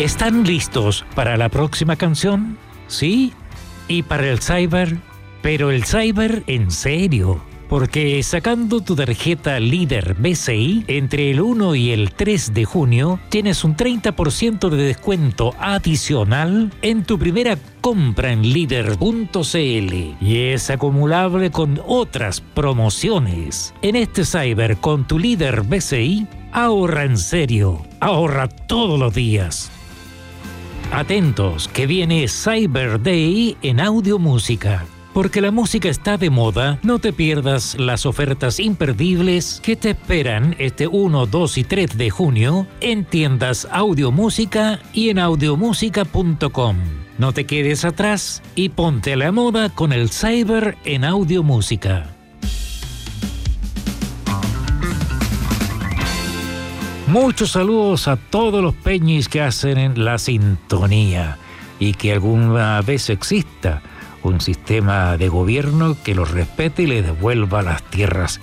¿Están listos para la próxima canción? ¿Sí? ¿Y para el cyber? Pero el cyber en serio. Porque sacando tu tarjeta Líder BCI, entre el 1 y el 3 de junio, tienes un 30% de descuento adicional en tu primera compra en Líder.cl. Y es acumulable con otras promociones. En este cyber con tu Líder BCI, ahorra en serio. Ahorra todos los días. Atentos, que viene Cyber Day en Audio Música. Porque la música está de moda, no te pierdas las ofertas imperdibles que te esperan este 1, 2 y 3 de junio en tiendas Audio Música y en audiomusica.com. No te quedes atrás y ponte a la moda con el Cyber en Audio Música. Muchos saludos a todos los peñis que hacen en la sintonía y que alguna vez exista un sistema de gobierno que los respete y les devuelva las tierras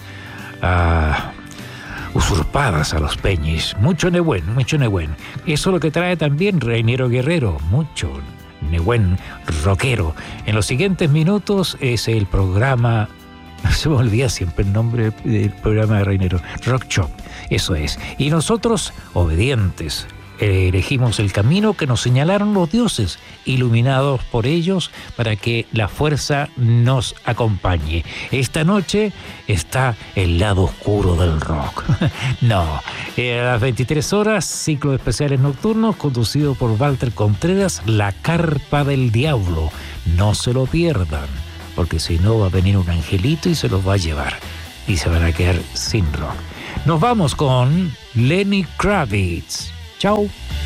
usurpadas a los peñis. Mucho Nehuen, mucho Nehuen. Eso es lo que trae también Reinero Guerrero, mucho Nehuen rockero. En los siguientes minutos es el programa, se me olvida siempre el nombre del programa de Reinero, Rock Shop, eso es. Y nosotros, obedientes, elegimos el camino que nos señalaron los dioses, iluminados por ellos para que la fuerza nos acompañe. Esta noche está el lado oscuro del rock. No, a las 23 horas, ciclo de especiales nocturnos conducido por Walter Contreras, La Carpa del Diablo. No se lo pierdan, porque si no va a venir un angelito y se los va a llevar y se van a quedar sin rock. Nos vamos con Lenny Kravitz. Chao.